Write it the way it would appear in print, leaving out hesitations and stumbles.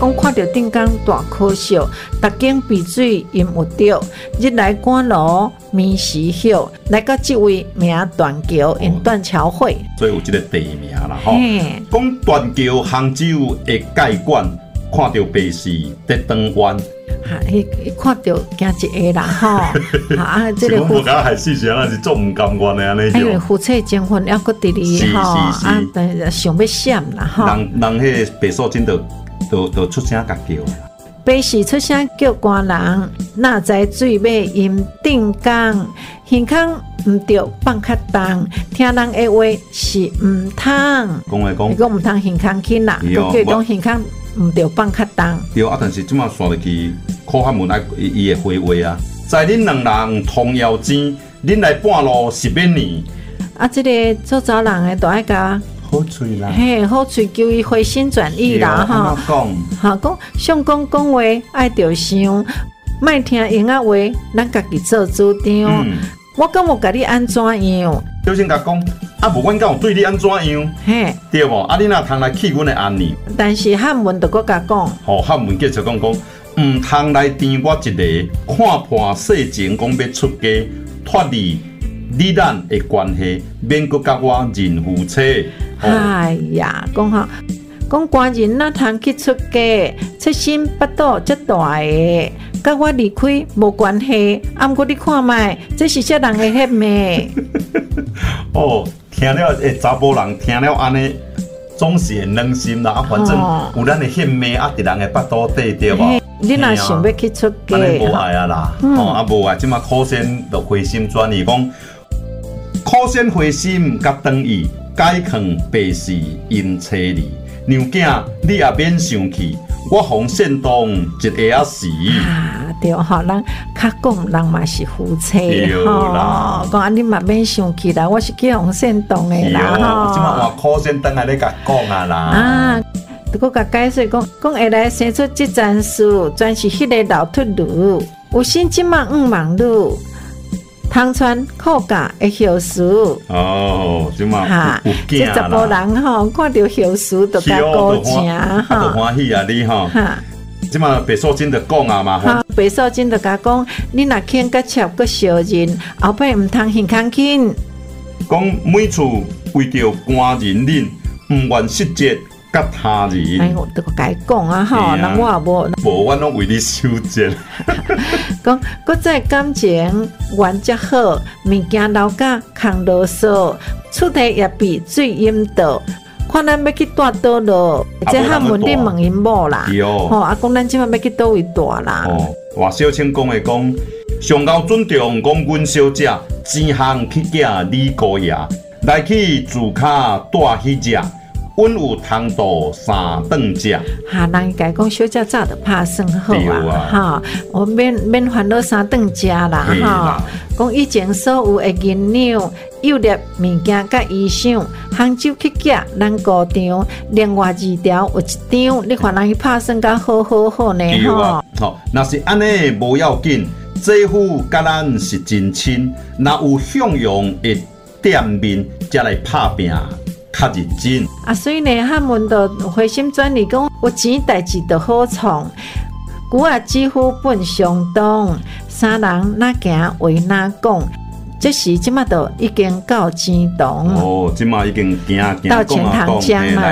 讲看到顶间大可惜，逐间鼻水饮有着，日来赶路眠时休，来到这位名断桥，因断桥会， 所以有这个地名啦吼。讲断桥杭州的界馆，看到白事在转弯。 哈，伊看到惊一个啦吼，啊，这个夫妻还是是那是做唔甘愿的安尼因为夫妻结婚还搁伫哩吼，啊，想要闪啦吼。 人迄白素贞就出声甲叫。 白事出声叫官人，哪知水尾因顶江，耳孔唔着放较重，听人的话是唔通。伊讲唔通耳孔轻啦，就叫伊讲耳孔唔着放较重。 对啊，但是即马刷入去考汉文爱伊的回话啊，在恁两人通腰间，恁来半路是要年。 啊，这个做早人的都爱甲。 好嘴啦， 嘿，好嘴求伊回心转意啦，哈，哈讲上讲话爱着想，莫听婴仔话，咱家己做主张。我敢无甲你安怎样？ 就先甲讲，啊，无阮敢有对你安怎样？ 嘿， 对无？啊，你若通来气阮的安尼？ 但是汉文就搁甲讲， 吼，汉文继续讲，毋通来甜我一个，看破世情，讲要出家，脱离你咱的关系，免搁甲我认夫妻。 哎呀，讲官人哪通去出家，出身不倒遮大个，甲我离开无关系。啊，毋过你看卖，这是啥人的血脉？ 哦，听了查甫人听了安尼，总是会暖心啦。啊，反正有咱的血脉啊，伫人的腹肚底对无？ 你若想要去出家， 安尼无爱啊啦，啊无爱，即马苦先就回心转意，讲苦先回心甲转意。解劝白事因妻儿，娘囝你也免生气，我奉献当一下仔时。 啊，对吼，人较讲人嘛是夫妻吼，讲啊你嘛免生气啦，我是去奉献当的啦吼。即马换苦先等下咧甲讲啊啦。啊， 佮甲解释讲会来生出这件事，全是迄个老秃驴，有心即马忙碌。通传苦嫁的后事哦，即嘛有这查甫人吼，看到后事就甲高兴哈，就欢喜啊你吼。即嘛白素贞就讲啊嘛， 白素贞就甲讲，你若肯甲妾搁相认，后摆毋通耳孔轻。 讲每厝为着官人恁，毋愿失节。甲他人， 哎，我都甲伊讲啊吼，人我也无，阮拢为你修剪。 讲，搁再感情原则好，物件留甲空啰嗦，厝题也比水引导。看咱要去住倒落，这汉文你问因某啦，吼，啊讲咱即摆要去倒位住啦。 哦，话小青讲的讲，上高尊重讲阮小姐，钱行去嫁李姑爷，来去自卡住去食。阮有通度三顿食， 哈，人家讲小姐早就拍算好啊，哈，我免烦恼三顿食啦，哈。讲以前所有的银两、有粒物件甲衣裳，杭州去夹咱5张，另外2条有1张，你看人去拍算甲好呢，吼。 好，若是安尼无要紧，姐夫甲咱是真亲，若有向阳的店面，才来拍拼。较认真啊，所以呢，汉文就回心转意讲，有钱代志就好创。古啊，几乎本相当，三人哪行为哪讲，这时即马都已经到钱堂。 哦，即马已经行到钱塘江啦。